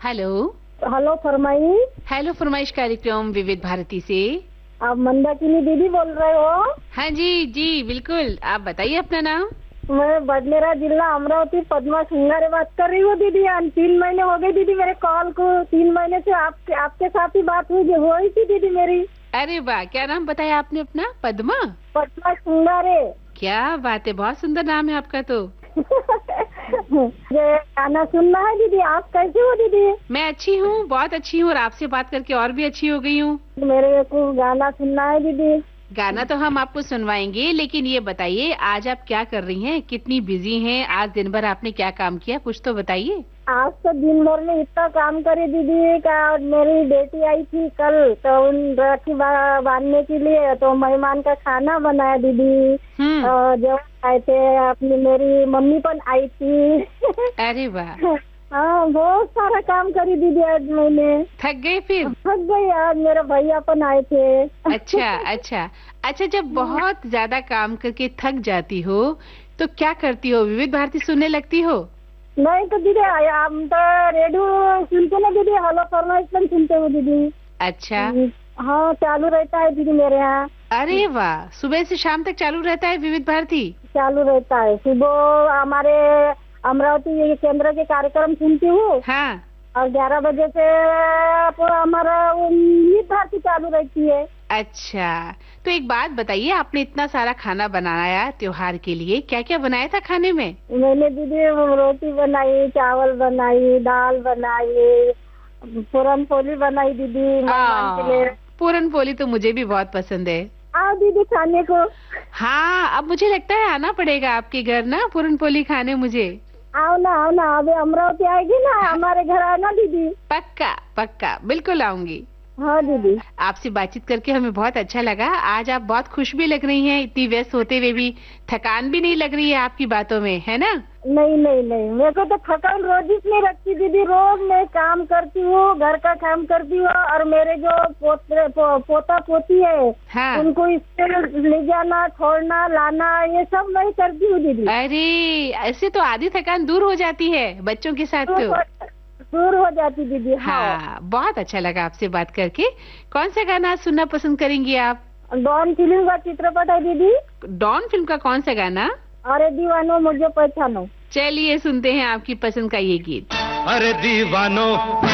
Hello. Hello फरमाई। Hello, फरमाइश कार्यक्रम विविध भारती से। आप मंदाकिनी दीदी बोल रहे हो? हाँ जी जी बिल्कुल, आप बताइए अपना नाम। मैं बडनेरा जिला अमरावती पद्मा सिंगारे बात कर रही हूँ दीदी। 3 महीने हो गए दीदी मेरे कॉल को। 3 महीने से आपके साथ ही बात हुई थी दीदी मेरी। अरे वाह, क्या नाम बताया आपने अपना? पद्मा? पद्मा सिंगारे। क्या बात है, बहुत सुंदर नाम है आपका तो। ये गाना सुनना है दीदी। आप कैसे हो दीदी? मैं अच्छी हूँ, बहुत अच्छी हूँ, और आपसे बात करके और भी अच्छी हो गई हूँ। मेरे को गाना सुनना है दीदी। गाना तो हम आपको सुनवाएंगे, लेकिन ये बताइए आज आप क्या कर रही हैं, कितनी बिजी हैं? आज दिन भर आपने क्या काम किया, कुछ तो बताइए। आज तो दिन भर में इतना काम करे दीदी का। मेरी बेटी आई थी कल, तो उन राखी बांधने के लिए तो मेहमान का खाना बनाया दीदी। जो आए थे अपनी मेरी मम्मी पण आई थी। अरे वाह। हाँ, बहुत सारा काम करी दीदी आज मैंने। थक गए फिर? थक गई। आज मेरे भैया पण आए थे। अच्छा अच्छा अच्छा। जब बहुत ज्यादा काम करके थक जाती हो तो क्या करती हो? विविध भारती सुनने लगती हो? नहीं तो दीदी हम तो रेडियो सुनते ना दीदी। हेलो फरमाइश पण सुनते हो दीदी। अच्छा। हाँ, चालू रहता है दीदी मेरे यहाँ। अरे वाह, सुबह से शाम तक चालू रहता है विविध भारती? चालू रहता है। सुबह हमारे अमरावती केंद्र के कार्यक्रम सुनती हूँ। हाँ। और 11 बजे से हमारा विविध भारती चालू रहती है। अच्छा, तो एक बात बताइए, आपने इतना सारा खाना बनाया त्योहार के लिए, क्या क्या बनाया था खाने में? मैंने दीदी रोटी बनाई, चावल बनाई, दाल बनाई, पूरन पोली बनाई दीदी मेहमान के लिए। पूरन पोली तो मुझे भी बहुत पसंद है। आओ दीदी खाने को। हाँ, अब मुझे लगता है आना पड़ेगा आपके घर ना पूरन पोली खाने मुझे। आओ ना अभी अमरावती आएगी ना, हमारे घर आना दीदी। पक्का पक्का, बिल्कुल आऊंगी। हाँ दीदी। आपसे बातचीत करके हमें बहुत अच्छा लगा। आज आप बहुत खुश भी लग रही हैं, इतनी व्यस्त होते हुए भी थकान भी नहीं लग रही है आपकी बातों में, है ना? नहीं, मेरे को तो थकान रोज ही नहीं रखती दीदी। रोज मैं काम करती हूँ, घर का काम करती हूँ, और मेरे जो पोता पोती है, हाँ। उनको स्कूल ले जाना, छोड़ना, लाना, ये सब मैं करती हूँ दीदी। अरे, ऐसे तो आधी थकान दूर हो जाती है बच्चों के साथ तो। दूर हो जाती दीदी। हाँ, बहुत अच्छा लगा आपसे बात करके। कौन सा गाना सुनना पसंद करेंगी आप? डॉन फिल्म का चित्रपट है दीदी। डॉन फिल्म का कौन सा गाना? अरे दीवानो मुझे पहचानो। चलिए सुनते हैं आपकी पसंद का ये गीत। अरे दीवानो